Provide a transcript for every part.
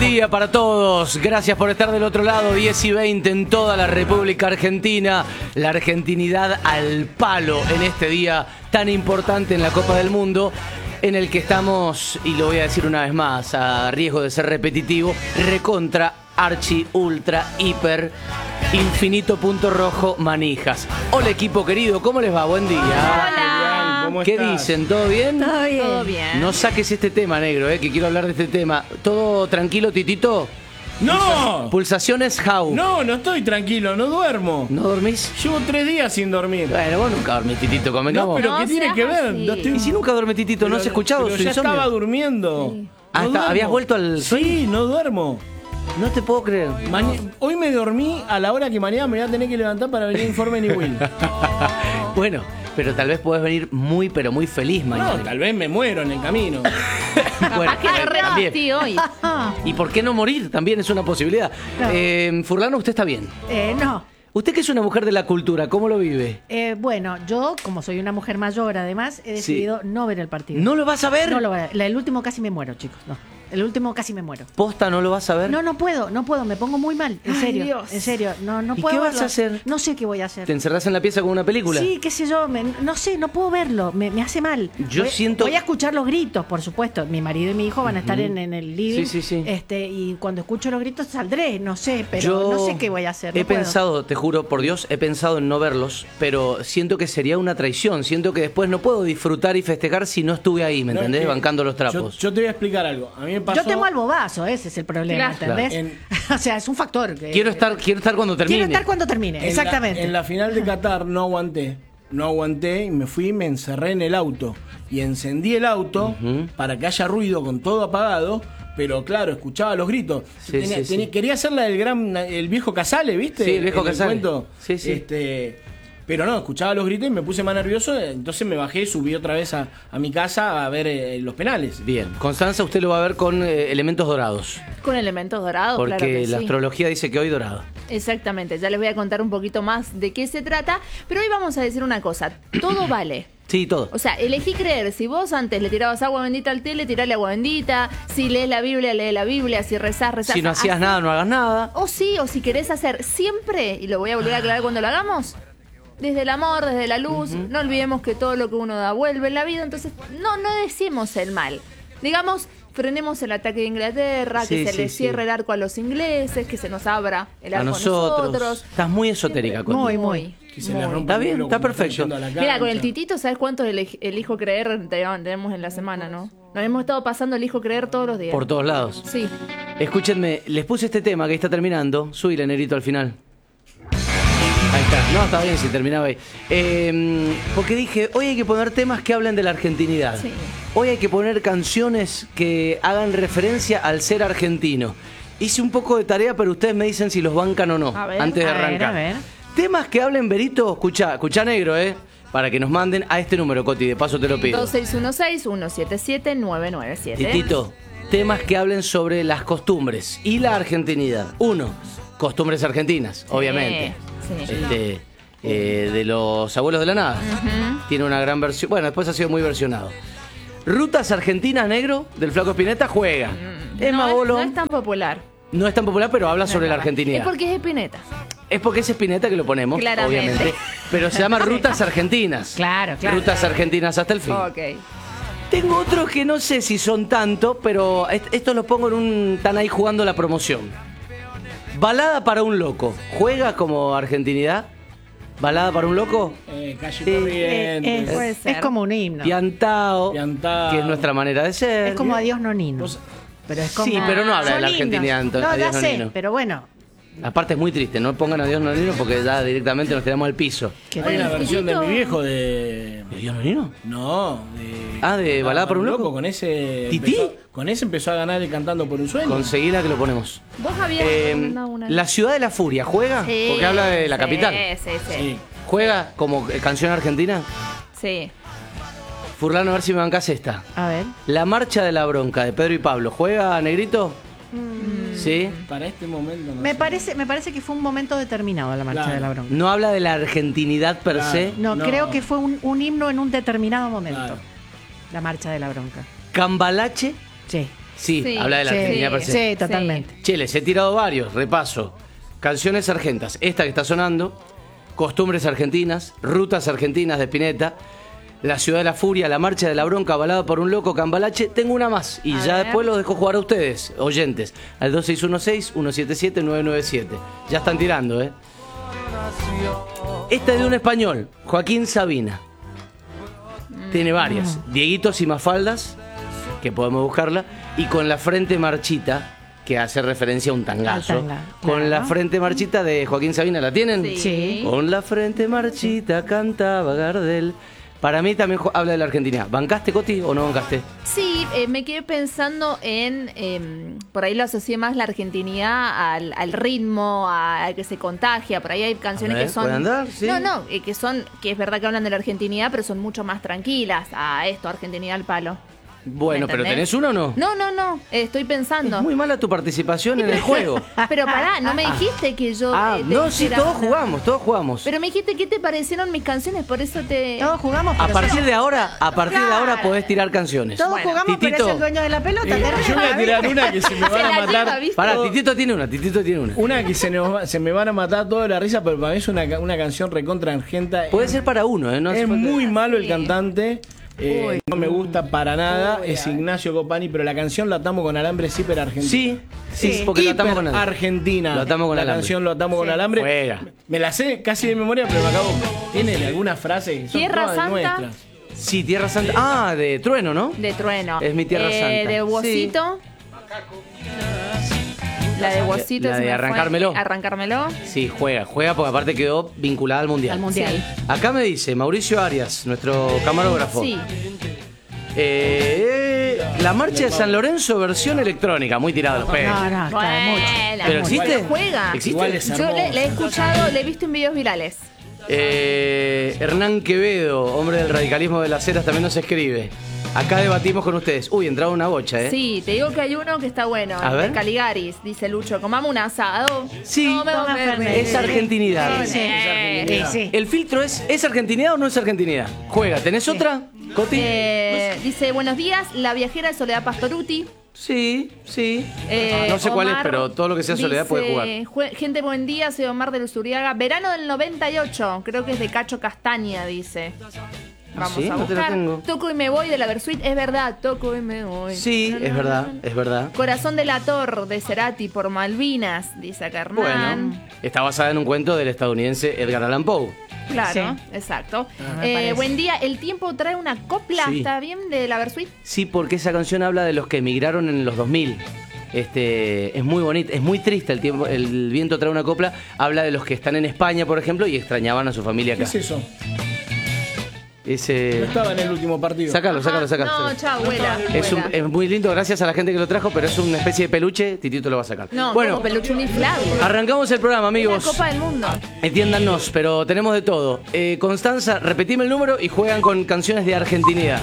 día para todos. Gracias por estar del otro lado. 10 y 20 en toda la República Argentina. La argentinidad al palo en este día tan importante en la Copa del Mundo, en el que estamos, y lo voy a decir una vez más, a riesgo de ser repetitivo, recontra, archi, ultra, hiper, infinito punto rojo, manijas. Hola equipo querido, ¿cómo les va? Buen día. Hola. ¿Qué estás? dicen? ¿Todo bien? Todo bien. Todo bien. No saques este tema, negro, que quiero hablar de este tema. ¿Todo tranquilo, Titito? ¡No! Pulsaciones, how. No estoy tranquilo, no duermo. ¿No dormís? Llevo 3 días sin dormir. Bueno, vos nunca dormís, Titito, No, convengamos. pero No ¿qué tiene seas que ver? así. No estoy- ¿Y si nunca duerme, Titito? ¿No has escuchado pero su ya insomnio? estaba durmiendo. Sí. Ah, No duermo. ¿habías vuelto al sueño? Sí, no duermo. No te puedo creer. Hoy me dormí a la hora que mañana me voy a tener que levantar para venir a Informe Ni Will. Bueno, pero tal vez podés venir muy, pero muy feliz mañana. No, tal vez me muero en el camino. Bueno, Capaz que re también. hostil hoy. ¿Y por qué no morir? También es una posibilidad. No. Furlano, usted está bien. No. Usted que es una mujer de la cultura, ¿cómo lo vive? Bueno, yo, como soy una mujer mayor, además, he decidido no ver el partido. ¿No lo vas a ver? No lo voy a ver. El último casi me muero, chicos. No. El último casi me muero. ¿Posta no lo vas a ver? No puedo, me pongo muy mal, en Ay, serio, Dios. en serio, no ¿Y puedo qué vas verlo. a hacer? No sé qué voy a hacer. ¿Te encerrás en la pieza con una película? Sí, qué sé yo, no sé, no puedo verlo, me hace mal. Yo siento- Voy a escuchar los gritos, por supuesto. Mi marido y mi hijo van a estar en el living. Sí. Y cuando escucho los gritos saldré, no sé, pero no sé qué voy a hacer. He no puedo. pensado, te juro, por Dios, he pensado en no verlos, pero siento que sería una traición. Siento que después no puedo disfrutar y festejar si no estuve ahí, ¿me No, entendés? es que Bancando los trapos. Yo te voy a explicar algo. A mí me pasó. Yo tengo al bobazo, ese es el problema, Claro. ¿entendés? O sea, es un factor. Quiero estar cuando termine. Quiero estar cuando termine, exactamente. En la final de Qatar no aguanté. No aguanté y me fui y me encerré en el auto. Y encendí el auto para que haya ruido con todo apagado. Pero claro, escuchaba los gritos. Sí, sí. Quería hacer la del el viejo Casale, ¿viste? Sí, el viejo En Casale. cuento. Sí. Pero no, escuchaba los gritos y me puse más nervioso. Entonces me bajé y subí otra vez a mi casa a ver los penales. Bien, Constanza, usted lo va a ver con elementos dorados, Con elementos dorados, porque claro que la sí. astrología dice que hoy dorado. Exactamente, ya les voy a contar un poquito más de qué se trata, pero hoy vamos a decir una cosa, todo vale. Sí, todo. O sea, elegí creer. Si vos antes le tirabas agua bendita al té, le tirale agua bendita. Si lees la Biblia, lee la Biblia. Si rezás. Si no hacías Hacé- nada, no hagas nada. O sí, o si querés hacer siempre, y lo voy a volver a aclarar cuando lo hagamos, desde el amor, desde la luz. No olvidemos que todo lo que uno da vuelve en la vida. Entonces, no decimos el mal. Digamos, frenemos el ataque de Inglaterra, Sí, que se sí, les sí. cierre el arco a los ingleses, que se nos abra el A arco a nosotros. nosotros. Estás muy esotérica, Conti. Muy. Que se les rompa Está el bien, culo está cuando están perfecto. yendo a la Mira, con el cancha. titito, ¿sabes cuánto elijo creer tenemos en la semana, no? Nos hemos estado pasando elijo creer todos los días. Por todos lados. Sí. Escúchenme, les puse este tema que está terminando. Subile, negrito, al final. Ahí está. No, está bien si terminaba ahí. Porque dije, hoy hay que poner temas que hablen de la argentinidad. Sí. Hoy hay que poner canciones que hagan referencia al ser argentino. Hice un poco de tarea, pero ustedes me dicen si los bancan o no. A ver. Antes de A ver, arrancar. a ver. Temas que hablen, Berito, escucha negro, para que nos manden a este número, Coti, de paso te lo pido. 2616-177-997. Titito, temas que hablen sobre las costumbres y la argentinidad. 1, costumbres argentinas, obviamente. Sí. De los abuelos de la nada. Tiene una gran versión. Bueno, después ha sido muy versionado. Rutas Argentinas, negro, del Flaco Spinetta, juega. Es más no bolón. es tan popular. No es tan popular, pero habla sobre la argentinidad. Es porque es Spinetta. Es porque es Spinetta que lo ponemos, Claramente. obviamente. Pero se llama Rutas Argentinas. Claro. Rutas Argentinas hasta el fin. Ok. Tengo otros que no sé si son tanto, pero estos los pongo en un... Están ahí jugando la promoción. Balada para un loco. ¿Juega como argentinidad? ¿Balada para un loco? Calle Sí. Corrientes. Puede ser. Es como un himno. Piantao, Piantao. que es nuestra manera de ser. Es como Adiós Nonino. Vos- Pero es como... Sí, pero no habla de Son la himnos. argentinidad, No, Adiós ya sé, Nonino. pero bueno. Aparte es muy triste, no pongan a Dios Nonino porque ya directamente nos tiramos al piso. que- Hay una versión de Titito. mi viejo de. ¿De Dios Nonino? No, de. Ah, de Balada por un Loco. Con ese. ¿Tití? Con ese empezó a ganar el Cantando por un Sueño. Conseguila que lo ponemos. Vos habías recomendado una. La ciudad de la furia, ¿juega? Sí, Porque habla de la sí, capital. Sí. Sí. ¿Juega como canción argentina? Sí. Furlano, a ver si me bancás esta. A ver. La marcha de la bronca de Pedro y Pablo. ¿Juega, negrito? Sí. Para este momento no Me sé. parece que fue un momento determinado la marcha Claro. de la bronca. No habla de la argentinidad per Claro. se. No, No. creo que fue un himno en un determinado momento. Claro. La marcha de la bronca. Cambalache. Sí. Sí, Sí. habla de la Sí, Argentina per se. sí, totalmente. Che, les he tirado varios, repaso. Canciones argentas, esta que está sonando, Costumbres argentinas, Rutas argentinas de Spinetta, La ciudad de la furia, La marcha de la bronca, Balada por un loco, Cambalache. Tengo una más y A ya ver. después los dejo jugar a ustedes, oyentes, al 2616-177-997. Ya están tirando, ¿eh? Esta es de un español, Joaquín Sabina. Tiene varias. Dieguitos y Mafaldas, que podemos buscarla, y Con la frente marchita, que hace referencia a un tangazo. Al tanga, Con claro. la frente marchita de Joaquín Sabina, ¿la tienen? Sí. Con la frente marchita cantaba Gardel. Para mí también habla de la Argentina. ¿Bancaste, Coti, o no bancaste? Sí, me quedé pensando en, por ahí lo asocié más la argentinidad al ritmo, a que se contagia. Por ahí hay canciones A ver, que son... ¿puede andar? Sí. No, que es verdad que hablan de la argentinidad, pero son mucho más tranquilas a esto, argentinidad al palo. Bueno, ¿Me pero entendés? ¿tenés uno o no? No, estoy pensando. Es muy mala tu participación en el juego. Pero pará, no me dijiste que yo... te No, sí, dijera todos una. jugamos. Pero me dijiste qué te parecieron mis canciones, por eso te... Todos jugamos, A pero partir de ahora Claro. podés tirar canciones. todos Bueno, jugamos, pero Titito. es el dueño de la pelota. Yo voy a tirar una que se me van Se a la matar. lleva, ¿viste? Pará, Titito tiene una. Una que se me van a matar toda la risa, pero para mí es una canción recontra argenta. Puede ser para uno, ¿eh? No hace Es falta- muy malo el Sí. cantante. Uy. No me gusta para nada. Es Ignacio Copani, pero la canción la atamos con alambre, es hiper argentina. Sí, Sí. porque lo atamos con Hiper alambre. Argentina. Lo atamos con la alambre. canción lo atamos con alambre. Juega. Me la sé casi de memoria, pero me acabo. Tiene alguna frase que son Tierra todas Santa. nuestras. Sí, Tierra Santa. Ah, de Trueno, ¿no? De Trueno. Es mi Tierra Santa. De Huesito. La de Huesito. La se de me fue. Arrancármelo. Arrancármelo. Sí, juega porque aparte quedó vinculada al Mundial. Al Mundial. Sí. Acá me dice Mauricio Arias, nuestro camarógrafo. Sí. La marcha de San Lorenzo versión electrónica, muy tirada a los pelos. No, no, claro, mucho. Bueno, ¿Pero existe? Juega. ¿Existe? Igual es Yo hermosa. le he escuchado, le he visto en videos virales. Hernán Quevedo, hombre del radicalismo de las Heras, también nos escribe. Acá debatimos con ustedes. Uy, entraba una bocha, ¿eh? Sí, te digo que hay uno que está bueno. A el ver. de Caligaris, dice Lucho. Comamos un asado. Sí, No me toma Fernet. es argentinidad. Sí, Eh, sí. El filtro ¿es argentinidad o no es argentinidad? Juega, ¿tenés otra, Coti? Dice, buenos días, la viajera de Soledad Pastoruti. Sí. No sé Omar cuál es, pero todo lo que sea Soledad puede jugar. Gente, buen día, soy Omar de Luzuriaga. Verano del 98, creo que es de Cacho Castaña, dice. Vamos ¿sí? a No te la buscar. tengo. Toco y me voy de la Versuit, es verdad, toco y me voy. Sí, es verdad. Corazón de la Tor de Cerati por Malvinas, dice acá Hernán. Bueno, está basada en un cuento del estadounidense Edgar Allan Poe. Claro, Sí. exacto. me parece. Buen día, el tiempo trae una copla, Sí. ¿está bien? De la Versuit. Sí, porque esa canción habla de los que emigraron en los 2000. Es muy bonita, es muy triste el tiempo. El viento trae una copla. Habla de los que están en España, por ejemplo, y extrañaban a su familia ¿Qué acá. es eso? No Ese. estaba en el último partido. Sácalo. No, chao, abuela. Es muy lindo, gracias a la gente que lo trajo, pero es una especie de peluche. Titito lo va a sacar. No, bueno, como peluche un inflable. arrancamos el programa, Es la amigos. Copa del Mundo. Entiéndanos, pero tenemos de todo. Constanza, repetime el número y juegan con canciones de argentinidad.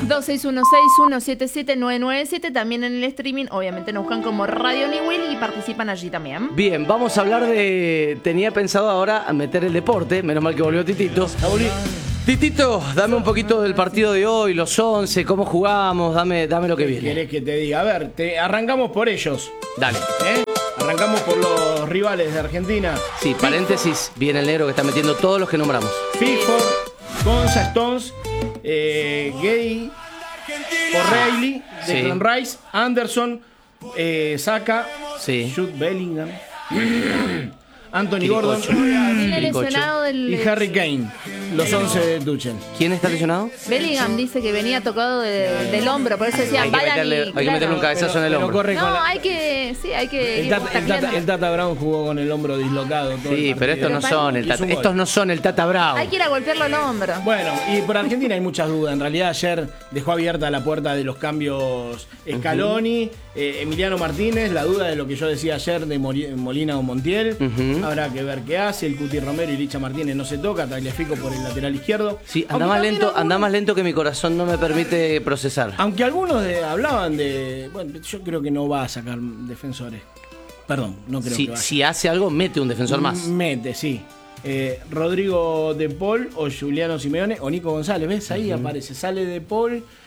2616177997. También en el streaming, obviamente nos buscan como Radio New Will y participan allí también. Bien, vamos a hablar de... Tenía pensado ahora meter el deporte, menos mal que volvió Titito. Titito, dame un poquito del partido de hoy, los 11, cómo jugamos, dame lo que ¿Qué viene. querés que te diga? A ver, arrancamos por ellos. Dale. Arrancamos por los rivales de Argentina. Sí, paréntesis, viene el negro que está metiendo todos los que nombramos. Pickford, Gonza Stones, Gay, O'Reilly, Sí. Declan Rice, Anderson, Saka, Sí. Jude Bellingham, Anthony Quiricocho. Gordon Tiene Quiricocho. lesionado del. y Harry Kane. Los 11 de Tuchel. ¿Quién está lesionado? Bellingham dice que venía tocado del hombro, por eso decía Hay que vayan meterle- y, hay que claro. meterle un cabezazo en el hombro. corre con No, la- hay que. Sí, hay que. el ir Tata, tacleando. el Tata Brown jugó con el hombro dislocado. todo Sí, el pero estos no partido. son el Hizo Tata. un gol. Estos no son el Tata Bravo. Hay que ir a golpearlo al hombro. Bueno, y por Argentina hay muchas dudas. En realidad ayer dejó abierta la puerta de los cambios Scaloni, Emiliano Martínez, la duda de lo que yo decía ayer de Molina o Montiel. Ujú. Habrá que ver qué hace. El Cuti Romero y Licha Martínez no se toca. Tagliafico por el lateral izquierdo. Sí, Aunque también anda algunos- más lento que mi corazón no me permite procesar. Aunque algunos hablaban de... Bueno, yo creo que no va a sacar defensores. Perdón, no creo que vaya. Si hace algo, mete un defensor más. Mete, sí. Rodrigo De Paul o Juliano Simeone o Nico González. ¿Ves? Ahí aparece. Sale De Paul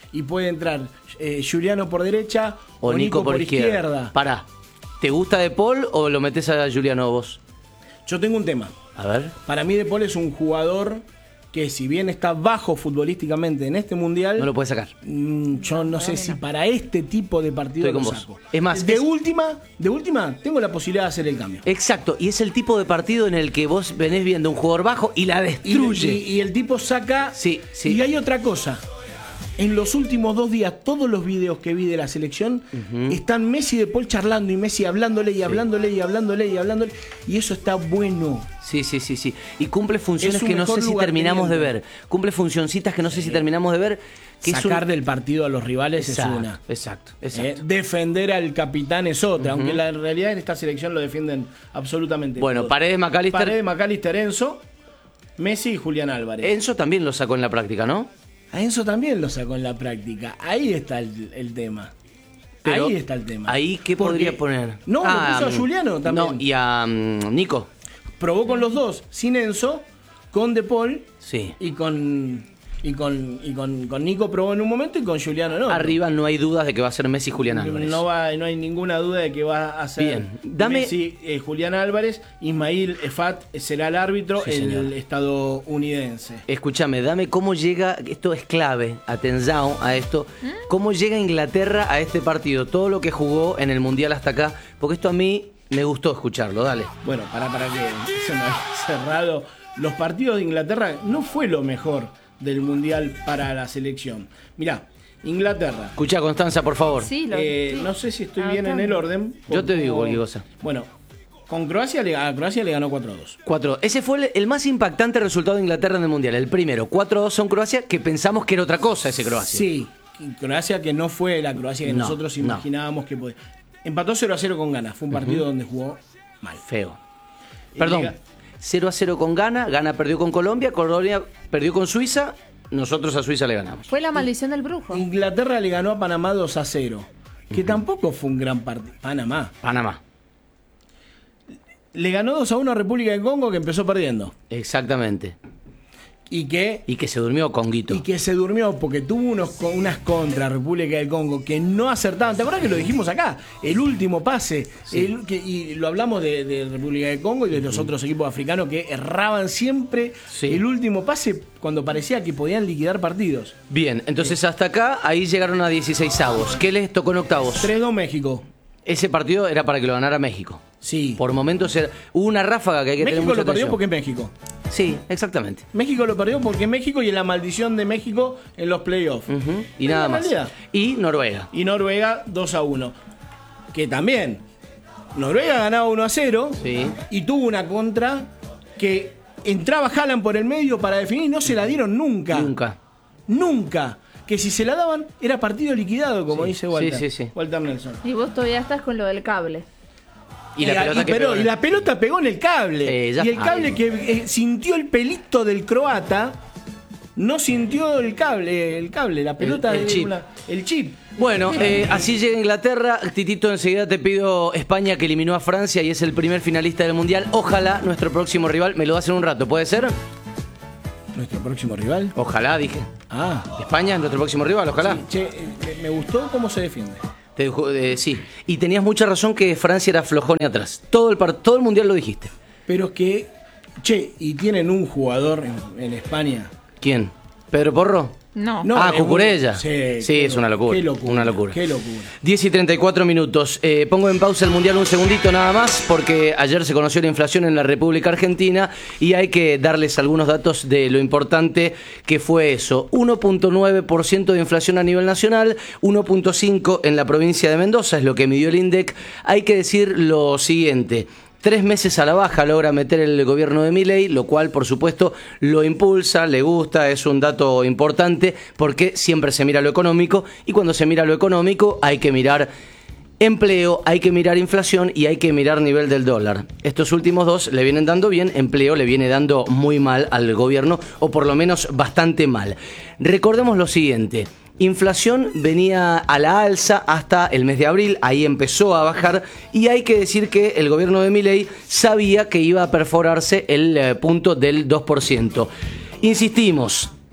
y puede entrar Giuliano por derecha O Nico por izquierda. Pará, ¿te gusta De Paul o lo metés a Giuliano vos? Yo tengo un tema. A ver. Para mí De Paul es un jugador que, si bien está bajo futbolísticamente en este mundial, No lo puedes sacar. yo no sé si para este tipo de partido Estoy con lo vos. saco. Es más, de última tengo la posibilidad de hacer el cambio. Exacto, y es el tipo de partido en el que vos venés viendo un jugador bajo y la destruye. Y el tipo saca. Sí. Y hay otra cosa. En los últimos 2 días, todos los videos que vi de la selección están Messi y De Paul charlando y Messi hablándole y hablándole y hablándole y hablándole. Y eso está bueno. Sí. Y cumple funciones Es su que no mejor sé si lugar terminamos de teniendo. ver. Cumple funcioncitas que no sé si terminamos de ver. Que Sacar del partido a los rivales es una. Exacto. Defender al capitán es otra, aunque la realidad en esta selección lo defienden absolutamente Bueno, todos. Paredes, McAllister. Paredes, McAllister, Enzo, Messi y Julián Álvarez. Enzo también lo sacó en la práctica, ¿no? A Enzo también lo sacó en la práctica. Ahí está el tema. Pero ahí está el tema. Ahí, ¿qué Porque- podría poner? No, lo puso a Giuliano también. No, y a Nico. Probó con los dos, sin Enzo, con De Paul Sí. y con Nico probó en un momento y con Giuliano no. Arriba no hay dudas de que va a ser Messi y Julián Álvarez. No hay ninguna duda de que va a ser Bien, dame- Messi, Julián Álvarez. Ismail Efat será el árbitro, Sí, señor. el estadounidense. Escúchame, dame cómo llega, esto es clave, atención a esto, cómo llega Inglaterra a este partido, todo lo que jugó en el Mundial hasta acá, porque esto a mí me gustó escucharlo, dale. Bueno, para que se me había cerrado. Los partidos de Inglaterra no fue lo mejor del Mundial para la selección. Mirá, Inglaterra. Escucha, Constanza, por favor. Sí, No sé si estoy Ah, bien en el orden. Yo te digo cualquier cosa. Bueno, con Croacia a Croacia le ganó 4-2. 4. Ese fue el más impactante resultado de Inglaterra en el Mundial, el primero. 4-2 en Croacia, que pensamos que era otra cosa ese Croacia. Sí, Croacia que no fue la Croacia que No, nosotros no. imaginábamos que podía. Empató 0-0 con Ghana. Fue un partido donde jugó mal. Feo. Y Perdón, Liga- 0-0 con Ghana, Ghana perdió con Colombia perdió con Suiza, nosotros a Suiza le ganamos. Fue la maldición del brujo. Inglaterra le ganó a Panamá 2-0. Que tampoco fue un gran partido. Panamá. Le ganó 2-1 a República del Congo, que empezó perdiendo. Exactamente. Y que se durmió Conguito. Y que se durmió porque tuvo unas contras República del Congo que no acertaban. ¿Te acuerdas que lo dijimos acá? El último pase. Sí. Y lo hablamos de República del Congo y de los otros equipos africanos que erraban siempre Sí. el último pase cuando parecía que podían liquidar partidos. Bien, entonces hasta acá, ahí llegaron a 16avos. ¿Qué les tocó en octavos? 3-2 México. Ese partido era para que lo ganara México. Sí. Por momentos hubo una ráfaga que hay que tener México mucha lo perdió atención. porque es México. Sí, exactamente. México lo perdió porque es México y en la maldición de México en los playoffs. Ujú, y Es nada la más. realidad. Y Noruega. Y Noruega 2-1. Que también Noruega ganaba 1-0 Sí. y tuvo una contra que entraba Haaland por el medio para definir y no se la dieron nunca. Nunca. Que si se la daban era partido liquidado, como Sí, dice Walter. sí. Walter Nelson. Y vos todavía estás con lo del cable. Y la pelota que pegó en y el- la pelota pegó en el cable. Ya Y el está. cable que sintió el pelito del croata, no sintió el cable, la pelota el chip. el chip. Bueno, así llega Inglaterra. Titito, enseguida te pido España, que eliminó a Francia y es el primer finalista del Mundial. Ojalá nuestro próximo rival, me lo da en un rato, ¿puede ser? ¿Nuestro próximo rival? Ojalá, dije. Ah. España es nuestro próximo rival, ojalá. Sí, che, me gustó cómo se defiende. Sí, y tenías mucha razón que Francia era flojón y atrás. Todo el Mundial lo dijiste. Pero que, y tienen un jugador en España. ¿Quién? ¿Pedro Porro? No. No, es Cucurella. un- Sí, qué es una locura. Qué locura. Una locura. Qué locura. 10 y 34 minutos. Pongo en pausa el Mundial un segundito nada más, porque ayer se conoció la inflación en la República Argentina y hay que darles algunos datos de lo importante que fue eso. 1.9% de inflación a nivel nacional, 1.5% en la provincia de Mendoza, es lo que midió el INDEC. Hay que decir lo siguiente. 3 meses a la baja logra meter el gobierno de Milei, lo cual, por supuesto, lo impulsa, le gusta, es un dato importante, porque siempre se mira lo económico, y cuando se mira lo económico hay que mirar empleo, hay que mirar inflación y hay que mirar nivel del dólar. Estos últimos dos le vienen dando bien, empleo le viene dando muy mal al gobierno, o por lo menos bastante mal. Recordemos lo siguiente. Inflación venía a la alza hasta el mes de abril, ahí empezó a bajar y hay que decir que el gobierno de Milei sabía que iba a perforarse el punto del 2%. Insistimos,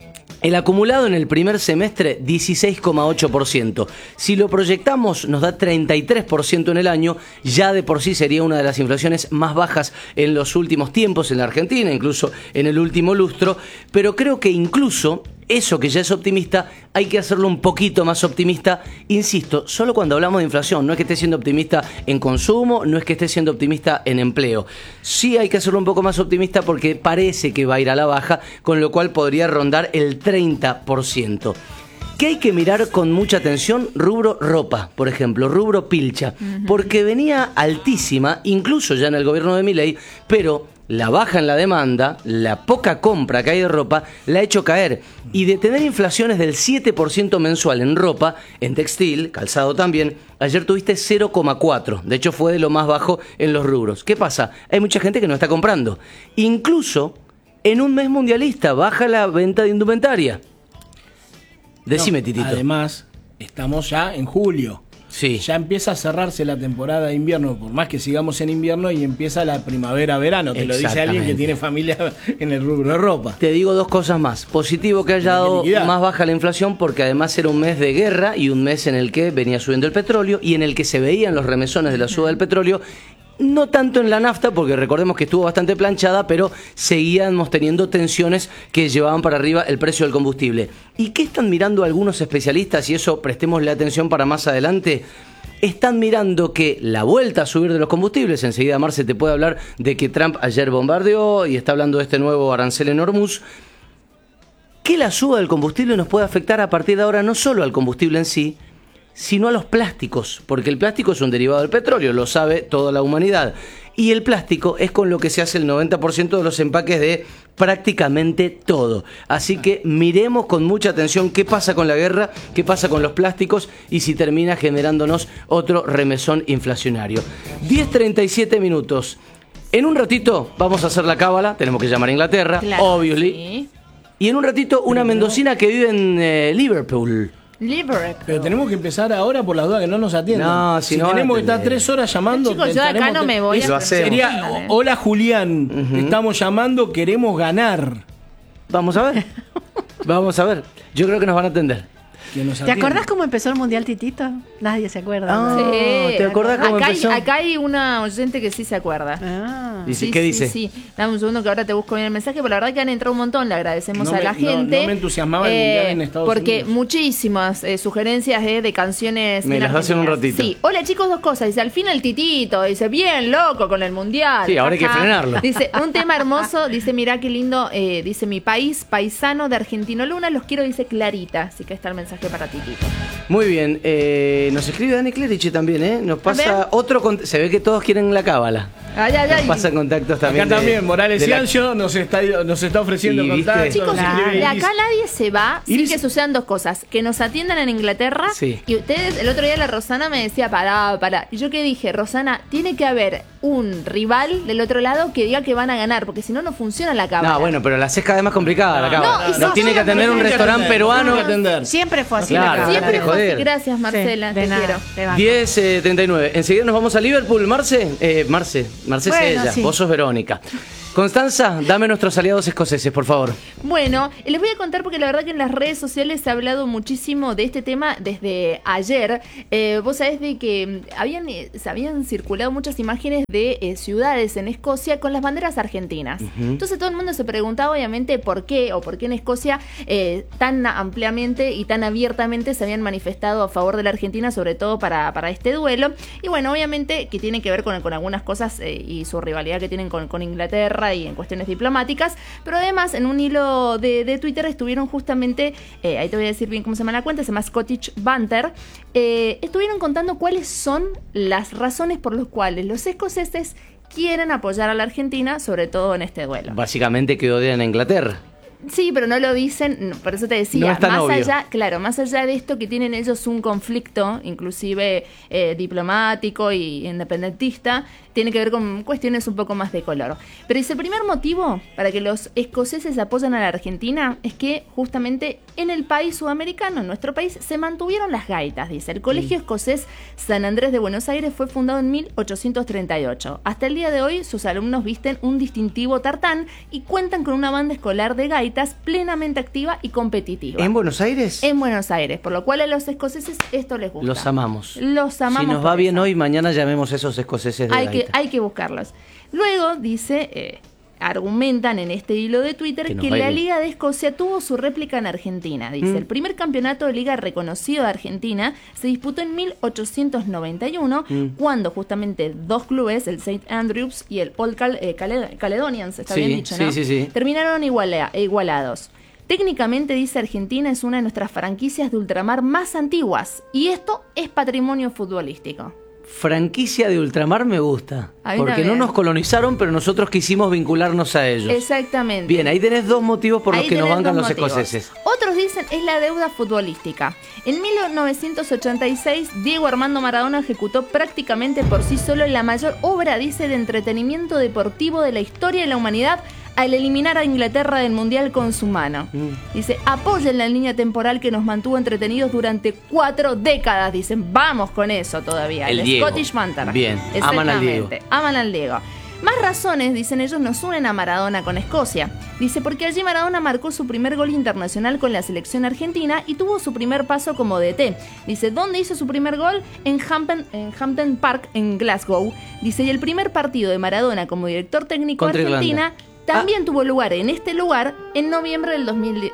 El acumulado en el primer semestre, 16,8%. Si lo proyectamos, nos da 33% en el año. Ya de por sí sería una de las inflaciones más bajas en los últimos tiempos en la Argentina, incluso en el último lustro. Pero creo que incluso eso que ya es optimista, hay que hacerlo un poquito más optimista. Insisto, solo cuando hablamos de inflación. No es que esté siendo optimista en consumo, no es que esté siendo optimista en empleo. Sí hay que hacerlo un poco más optimista porque parece que va a ir a la baja, con lo cual podría rondar el 30%. ¿Qué hay que mirar con mucha atención? Rubro ropa, por ejemplo, rubro pilcha, porque venía altísima, incluso ya en el gobierno de Milei, pero la baja en la demanda, la poca compra que hay de ropa, la ha hecho caer. Y de tener inflaciones del 7% mensual en ropa, en textil, calzado también, ayer tuviste 0,4%. De hecho, fue de lo más bajo en los rubros. ¿Qué pasa? Hay mucha gente que no está comprando. Incluso en un mes mundialista baja la venta de indumentaria. Decime, Titito. Además, estamos ya en julio. Sí. Ya empieza a cerrarse la temporada de invierno, por más que sigamos en invierno, y empieza la primavera-verano. Te lo dice alguien que tiene familia en el rubro de ropa. Te digo dos cosas más. Positivo que haya dado más baja la inflación, porque además era un mes de guerra y un mes en el que venía subiendo el petróleo y en el que se veían los remesones de la suba del petróleo. No tanto en la nafta, porque recordemos que estuvo bastante planchada, pero seguíamos teniendo tensiones que llevaban para arriba el precio del combustible. ¿Y qué están mirando algunos especialistas? Y eso prestémosle atención para más adelante. Están mirando que la vuelta a subir de los combustibles, enseguida Marce te puede hablar de que Trump ayer bombardeó y está hablando de este nuevo arancel en Hormuz, que la suba del combustible nos puede afectar a partir de ahora no solo al combustible en sí, sino a los plásticos, porque el plástico es un derivado del petróleo, lo sabe toda la humanidad. Y el plástico es con lo que se hace el 90% de los empaques de prácticamente todo. Así que miremos con mucha atención qué pasa con la guerra, qué pasa con los plásticos y si termina generándonos otro remesón inflacionario. 10:37 minutos. En un ratito vamos a hacer la cábala, tenemos que llamar a Inglaterra, claro, obviously. Sí. Y en un ratito una mendocina que vive en Liverpool. Pero tenemos que empezar ahora por las dudas que no nos atienden. No, si no tenemos que estar 3 horas llamando. Chicos, yo acá no me voy a hacer. Sería, hola Julián, estamos llamando, queremos ganar. Vamos a ver. Vamos a ver. Yo creo que nos van a atender. ¿Te acordás cómo empezó el Mundial, Titito? Nadie se acuerda. Ah, Sí. ¿te acordás cómo empezó? Acá hay una oyente que sí se acuerda. Dice, Sí, ¿qué sí, dice? Sí, dame un segundo que ahora te busco bien el mensaje, pero la verdad que han entrado un montón, le agradecemos a la gente. No me entusiasmaba el Mundial en Estados porque Unidos. muchísimas sugerencias de canciones. Me bien las das en un argentinas. ratito. Sí, hola chicos, dos cosas. Dice, al fin el Titito, dice, bien loco con el Mundial. Sí, ahora hay que Ajá. frenarlo. Dice, un tema hermoso, dice, mirá qué lindo, dice, mi país, paisano de Argentino Luna, los quiero, dice Clarita. Así que está el mensaje para Titito. Muy bien. Nos escribe Dani Clerici también, ¿eh? Nos ver. pasa otro... Se ve que todos quieren la cábala. Ay, ay, Nos ay. pasan contactos también. Acá también, Morales de la- Ciancio nos está ofreciendo Y, ¿viste? contactos. Chicos, nos escribe de Iris. acá nadie se va sin Iris. que sucedan dos cosas. Que nos atiendan en Inglaterra. Sí. Y ustedes, el otro día la Rosana me decía, pará. Y yo que dije, Rosana, tiene que haber un rival del otro lado que diga que van a ganar, porque si no, no funciona la cámara. No, bueno, pero la es cada vez más complicada la cábala. no, y Nos sí, tiene que atender un tiene que restaurante atender, peruano. tiene que atender. Siempre fue así. Claro, la cámara. Siempre de fue así. joder. Gracias, Marcela, Sí, te de nada, quiero. te banco. 10:39. Enseguida nos vamos a Liverpool. Marce Bueno, es ella. sí. Vos sos Verónica. Constanza, dame nuestros aliados escoceses, por favor. Bueno, les voy a contar porque la verdad que en las redes sociales se ha hablado muchísimo de este tema desde ayer. Vos sabés de que se habían circulado muchas imágenes de ciudades en Escocia con las banderas argentinas. Entonces todo el mundo se preguntaba obviamente por qué en Escocia tan ampliamente y tan abiertamente se habían manifestado a favor de la Argentina, sobre todo para este duelo. Y bueno, obviamente que tiene que ver con algunas cosas y su rivalidad que tienen con Inglaterra y en cuestiones diplomáticas, pero además en un hilo de Twitter estuvieron justamente, ahí te voy a decir bien cómo se llama la cuenta, se llama Scottish Banter, estuvieron contando cuáles son las razones por las cuales los escoceses quieren apoyar a la Argentina, sobre todo en este duelo. Básicamente que odian a Inglaterra. Sí, pero no lo dicen, por eso te decía, No es tan más obvio. allá, claro, más allá de esto que tienen ellos un conflicto, inclusive diplomático y independentista, tiene que ver con cuestiones un poco más de color. Pero ese primer motivo para que los escoceses apoyen a la Argentina es que justamente en el país sudamericano, en nuestro país, se mantuvieron las gaitas, dice. El Colegio Escocés San Andrés de Buenos Aires fue fundado en 1838. Hasta el día de hoy, sus alumnos visten un distintivo tartán y cuentan con una banda escolar de gaitas Gaitas plenamente activa y competitiva. ¿En Buenos Aires? En Buenos Aires, por lo cual a los escoceses esto les gusta. Los amamos. Los amamos. Si nos va por bien eso. hoy, mañana llamemos a esos escoceses de gaita. Hay que buscarlos. Luego dice, argumentan en este hilo de Twitter Que nos que va la bien. Liga de Escocia tuvo su réplica en Argentina. Dice, el primer campeonato de liga reconocido de Argentina se disputó en 1891, cuando justamente dos clubes, el St. Andrews y el Old Caledonians, está Sí, bien dicho, ¿no? sí. Terminaron igualados. Técnicamente, dice, Argentina es una de nuestras franquicias de ultramar más antiguas, y esto es patrimonio futbolístico. Franquicia de ultramar me gusta. A mí Porque también. no nos colonizaron, pero nosotros quisimos vincularnos a ellos. Exactamente. Bien, ahí tenés dos motivos por los Ahí que nos tenés bancan dos los motivos. escoceses. Otros dicen es la deuda futbolística. En 1986, Diego Armando Maradona ejecutó prácticamente por sí solo la mayor obra, dice, de entretenimiento deportivo de la historia de la humanidad al eliminar a Inglaterra del Mundial con su mano. Dice, apoyen la línea temporal que nos mantuvo entretenidos durante 4 décadas. Dicen, vamos con eso todavía. El Diego. Scottish Panther. Bien, aman al Diego. Exactamente, aman al Diego. Más razones, dicen ellos, nos unen a Maradona con Escocia. Dice, porque allí Maradona marcó su primer gol internacional con la selección argentina y tuvo su primer paso como DT. Dice, ¿dónde hizo su primer gol? En Hampden Park, en Glasgow. Dice, y el primer partido de Maradona como director técnico de Contra Argentina Irlanda. también tuvo lugar en este lugar en noviembre del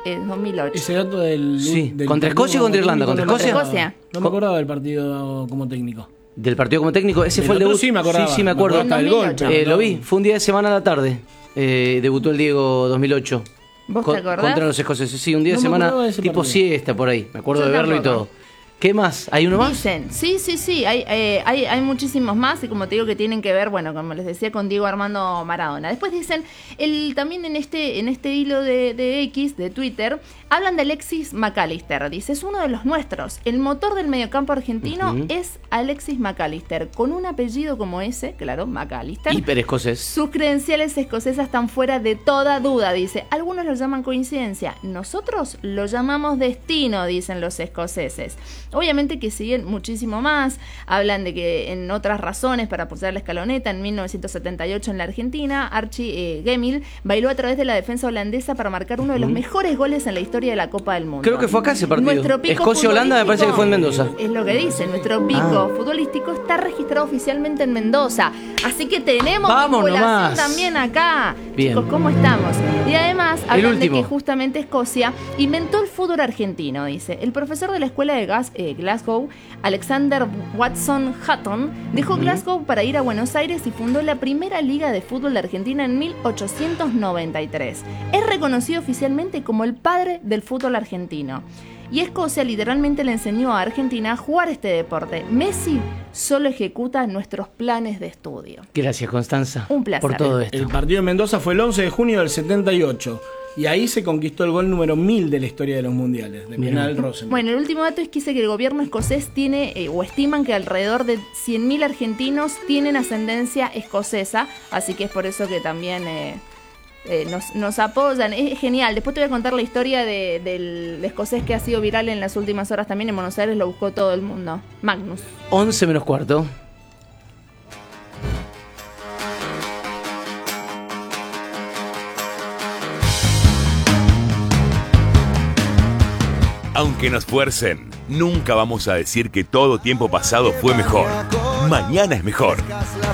2008. Ese dato del... Sí, del contra partido Escocia y como contra Irlanda. técnico, ¿Contra no me Escocia? acordaba. No me acordaba del partido como técnico. Del partido como técnico, ese Del fue el otro debut. sí me acordaba. Sí, me acuerdo. Me acordaba hasta del gol, En 2008. pero Lo no- vi, fue un día de semana a la tarde. Debutó el Diego 2008. ¿Vos te acordás? Contra los escoceses. Sí, un día de No me acordaba semana de ese tipo partido. siesta por ahí. Me acuerdo Yo de verlo y tampoco. todo. ¿Qué más? ¿Hay uno más? Dicen, sí, hay muchísimos más y como te digo que tienen que ver, bueno, como les decía, con Diego Armando Maradona. Después dicen, también en este hilo de X, de Twitter, hablan de Alexis McAllister. Dice, es uno de los nuestros. El motor del mediocampo argentino es Alexis McAllister. Con un apellido como ese, claro, McAllister. Hiper escocés. Sus credenciales escocesas están fuera de toda duda, dice. Algunos lo llaman coincidencia, nosotros lo llamamos destino, dicen los escoceses. Obviamente que siguen muchísimo más, hablan de que en otras razones para pulsar la escaloneta, en 1978 en la Argentina, Archie Gemmill bailó a través de la defensa holandesa para marcar uno de los mejores goles en la historia de la Copa del Mundo. Creo que fue acá ese partido. Nuestro pico Escocia-Holanda me parece que fue en Mendoza. es lo que dice, nuestro pico futbolístico está registrado oficialmente en Mendoza. Así que tenemos Vamos vinculación nomás. también acá. Bien. Chicos, ¿cómo estamos? Y además hablan de último. que justamente Escocia inventó el fútbol argentino, dice. El profesor de la escuela de Glasgow, Alexander Watson Hutton, dejó Glasgow para ir a Buenos Aires y fundó la primera liga de fútbol de Argentina en 1893. Es reconocido oficialmente como el padre del fútbol argentino. Y Escocia literalmente le enseñó a Argentina a jugar este deporte. Messi solo ejecuta nuestros planes de estudio. Gracias, Constanza. Un placer. Por todo esto. El partido en Mendoza fue el 11 de junio del 78. Y ahí se conquistó el gol número 1000 de la historia de los mundiales, de penal Rosenberg. Bueno, el último dato es que dice que el gobierno escocés tiene, o estiman que alrededor de 100.000 argentinos tienen ascendencia escocesa, así que es por eso que también nos apoyan. Es genial. Después te voy a contar la historia del escocés que ha sido viral en las últimas horas también en Buenos Aires, lo buscó todo el mundo. Magnus. 11 menos cuarto. Aunque nos fuercen, nunca vamos a decir que todo tiempo pasado fue mejor. Mañana es mejor.